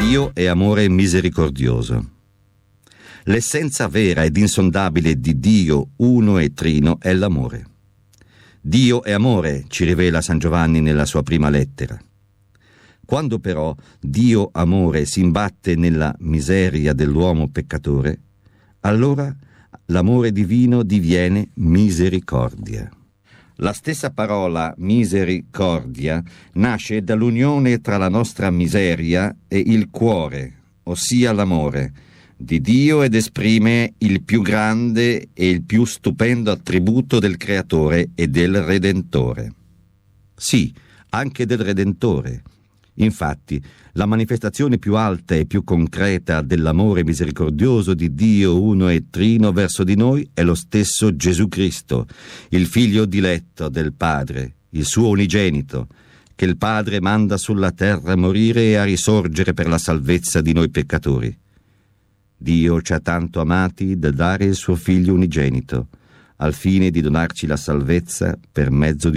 Dio è amore misericordioso. L'essenza vera ed insondabile di Dio uno e trino è l'amore. Dio è amore, ci rivela San Giovanni nella sua prima lettera. Quando però Dio amore si imbatte nella miseria dell'uomo peccatore, allora l'amore divino diviene misericordia. La stessa parola misericordia nasce dall'unione tra la nostra miseria e il cuore, ossia l'amore di Dio, ed esprime il più grande e il più stupendo attributo del Creatore e del Redentore. Sì, anche del Redentore. Infatti, la manifestazione più alta e più concreta dell'amore misericordioso di Dio uno e trino verso di noi è lo stesso Gesù Cristo, il Figlio diletto del Padre, il suo unigenito, che il Padre manda sulla terra a morire e a risorgere per la salvezza di noi peccatori. Dio ci ha tanto amati da dare il suo Figlio unigenito, al fine di donarci la salvezza per mezzo di